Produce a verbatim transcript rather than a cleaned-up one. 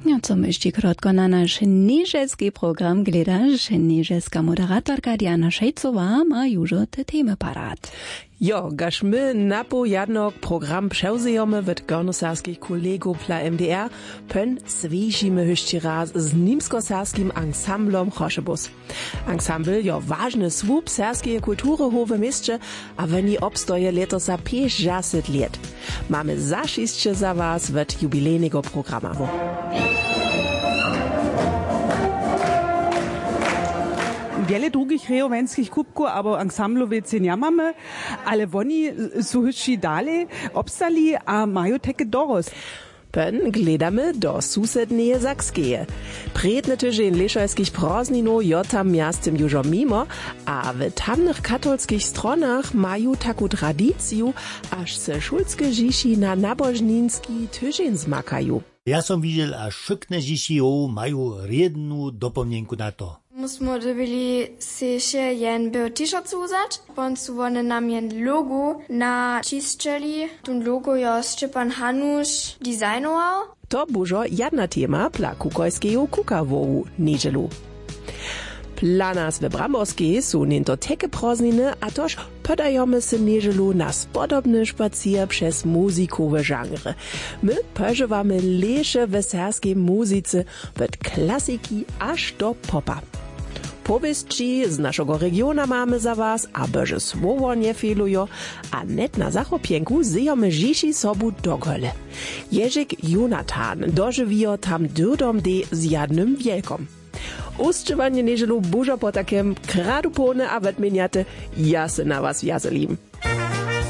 No co myśli krótko na nasz niżeski program gledasz, niżeska moderatorka Diana Szejcowa ma już te temy parat. Jo, gaż my napo jadnok program przewzejemy wet gornosarskich kolegów dla M D R, pen swižimy hyšći raz z nimsko-sarskim ansamblom Chošebus. Ensemble jo ważny słup serskie kultury w mieście, a w niej obstoje letosa pięćdziesiąt lat. Mamy zaszyście za was wet jubilejnego programu. Wiele drugich rejowenskich kubków albo ensemblowicy nie mamy, ale oni są jeszcze dalej obstali a mają takie dorost. Pen gledamy do susedneje Sakskeje. Predne tydzień lešajskich prazdninów jo tam miastem już mimo, a w tamnych katolskich stronach mają taką tradycję, aż se szulskie dzieci na nabożninski tydzień zmakają. Ja som widział, a szykne dzieci mają jedną dopomnienku na to. Musimy dobili się jeszcze jen był t-shirt zuzać, pon su one nam jen logo na čisčeli. Tun logo jo Szczepan Hanusz designował. To bużo jedna tema dla kukojskiego kukawołu niedzielu. Planas w Bramborskiej są niento teke prazdniny, a toż podajemy się niedzielu na spodobny spacer przez muzikowe żangry. My pożywamy lesze w serskiej muzyce, od klasyki aż do popa. Powieści z naszego regiona mamy za was, a boże słowo nie failują, a net na zachopienku zjemy dzieci sobu dogole. Jeżyk Jonathan dożywijo tam durdom de z jednym wielkom. Ustrzywanie niedzielu bużo po takim kradu pone a wetminiate, ja se na was jazelim.